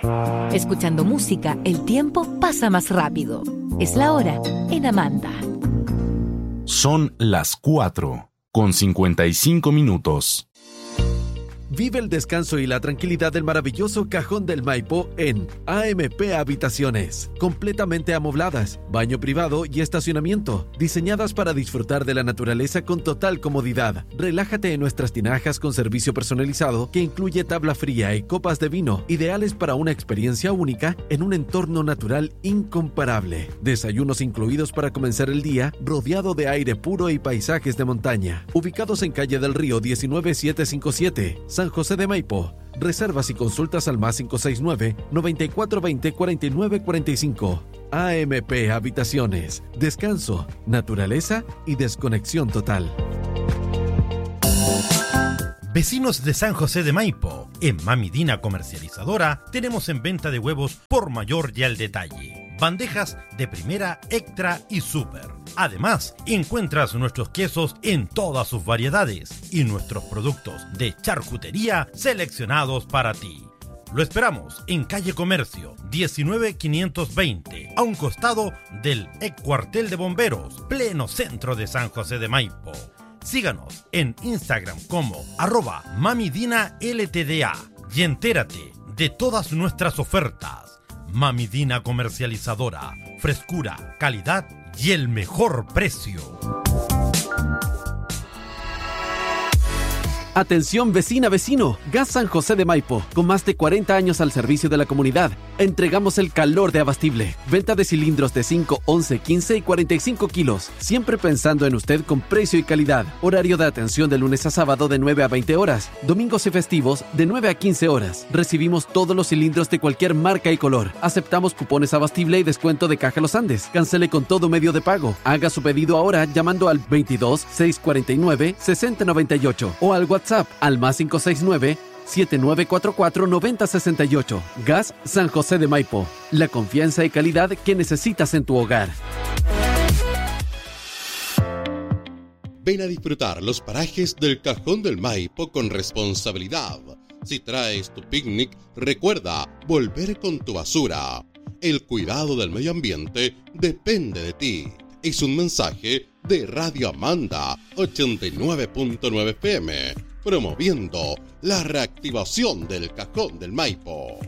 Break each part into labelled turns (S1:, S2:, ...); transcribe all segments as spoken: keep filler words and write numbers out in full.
S1: Escuchando música, el tiempo pasa más rápido. Es la hora en Amanda.
S2: Son las cuatro con cincuenta y cinco minutos.
S3: Vive el descanso y la tranquilidad del maravilloso Cajón del Maipo en A M P Habitaciones. Completamente amobladas, baño privado y estacionamiento. Diseñadas para disfrutar de la naturaleza con total comodidad. Relájate en nuestras tinajas con servicio personalizado que incluye tabla fría y copas de vino. Ideales para una experiencia única en un entorno natural incomparable. Desayunos incluidos para comenzar el día rodeado de aire puro y paisajes de montaña. Ubicados en Calle del Río diecinueve mil setecientos cincuenta y siete. San José de Maipo. Reservas y consultas al más cinco seis nueve, noventa y cuatro veinte, cuarenta y nueve cuarenta y cinco. A M P Habitaciones. Descanso, naturaleza y desconexión total.
S4: Vecinos de San José de Maipo, en Mami Dina Comercializadora tenemos en venta de huevos por mayor y al detalle. Bandejas de primera, extra y super. Además, encuentras nuestros quesos en todas sus variedades y nuestros productos de charcutería seleccionados para ti. Lo esperamos en Calle Comercio diecinueve mil quinientos veinte, a un costado del ex cuartel de bomberos, pleno centro de San José de Maipo. Síganos en Instagram como arroba mamidina ltda y entérate de todas nuestras ofertas. Mami Dina Comercializadora, frescura, calidad y el mejor precio.
S3: Atención vecina, vecino, Gas San José de Maipo, con más de cuarenta años al servicio de la comunidad. Entregamos el calor de Abastible. Venta de cilindros de cinco, once, quince y cuarenta y cinco kilos. Siempre pensando en usted con precio y calidad. Horario de atención de lunes a sábado de nueve a veinte horas. Domingos y festivos de nueve a quince horas. Recibimos todos los cilindros de cualquier marca y color. Aceptamos cupones Abastible y descuento de Caja Los Andes. Cancele con todo medio de pago. Haga su pedido ahora llamando al veintidós, seiscientos cuarenta y nueve, sesenta noventa y ocho o al WhatsApp al más cinco seis nueve, siete nueve cuatro cuatro, nueve cero seis ocho. Gas San José de Maipo. La confianza y calidad que necesitas en tu hogar.
S5: Ven a disfrutar los parajes del Cajón del Maipo con responsabilidad. Si traes tu picnic, recuerda volver con tu basura. El cuidado del medio ambiente depende de ti. Es un mensaje de Radio Amanda ochenta y nueve punto nueve F M, promoviendo la reactivación del Cajón del Maipo.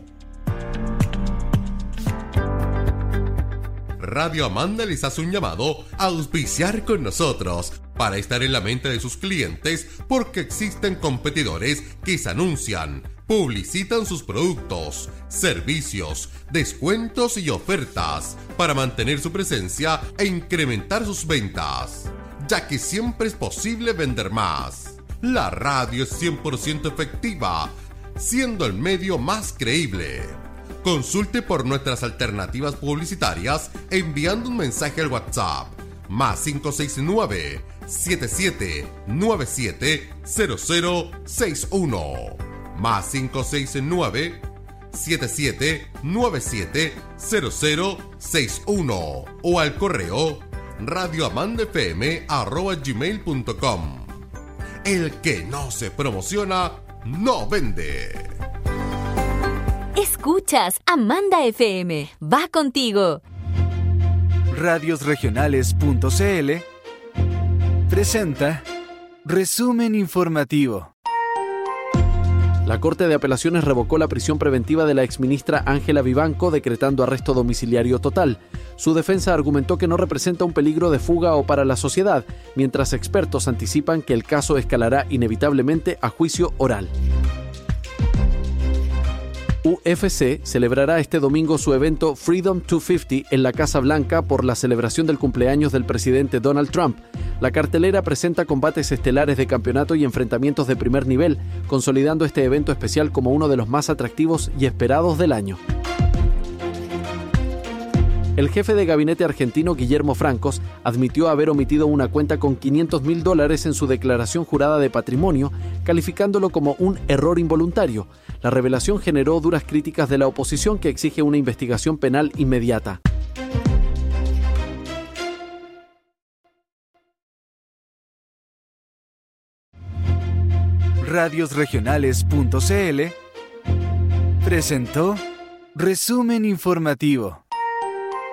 S5: Radio Amanda les hace un llamado a auspiciar con nosotros para estar en la mente de sus clientes, porque existen competidores que se anuncian, publicitan sus productos, servicios, descuentos y ofertas para mantener su presencia e incrementar sus ventas, ya que siempre es posible vender más. La radio es cien por ciento efectiva, siendo el medio más creíble. Consulte por nuestras alternativas publicitarias enviando un mensaje al WhatsApp más cinco seis nueve, siete siete nueve siete, cero cero seis uno más cinco seis nueve, siete siete nueve siete, cero cero seis uno o al correo radioamandafm arroba gmail punto com. El que no se promociona, no vende.
S1: Escuchas Amanda F M. Va contigo.
S6: Radiosregionales.cl presenta Resumen Informativo.
S3: La Corte de Apelaciones revocó la prisión preventiva de la exministra Ángela Vivanco, decretando arresto domiciliario total. Su defensa argumentó que no representa un peligro de fuga o para la sociedad, mientras expertos anticipan que el caso escalará inevitablemente a juicio oral. U F C celebrará este domingo su evento Freedom doscientos cincuenta en la Casa Blanca por la celebración del cumpleaños del presidente Donald Trump. La cartelera presenta combates estelares de campeonato y enfrentamientos de primer nivel, consolidando este evento especial como uno de los más atractivos y esperados del año. El jefe de gabinete argentino Guillermo Francos admitió haber omitido una cuenta con quinientos mil dólares en su declaración jurada de patrimonio, calificándolo como un error involuntario. La revelación generó duras críticas de la oposición, que exige una investigación penal inmediata.
S6: Radiosregionales.cl presentó Resumen informativo.